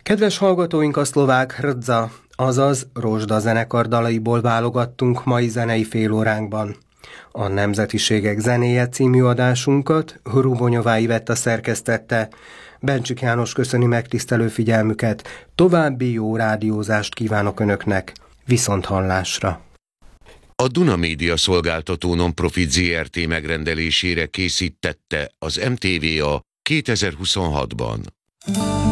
Kedves hallgatóink, a szlovák Rdza, azaz Rozsda zenekar dalaiból válogattunk mai zenei félóránkban. A Nemzetiségek zenéje című adásunkat Hrubonyová Ivetta szerkesztette. Bencsik János köszöni megtisztelő figyelmüket, további jó rádiózást kívánok Önöknek, viszonthallásra! A Duna Média Szolgáltató Nonprofit Zrt. Megrendelésére készítette az MTVA 2026-ban.